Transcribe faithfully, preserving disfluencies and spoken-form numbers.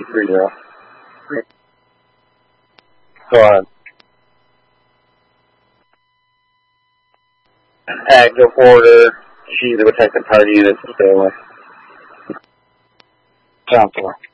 three zero. Go on. Active order. She's a protected party unit to stay away. Sound four.